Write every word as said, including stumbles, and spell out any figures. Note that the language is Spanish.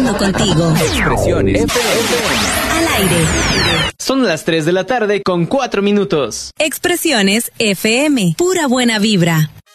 conectando contigo. Expresiones F M. Al aire. Son las tres de la tarde con cuatro minutos. Expresiones F M. Pura buena vibra.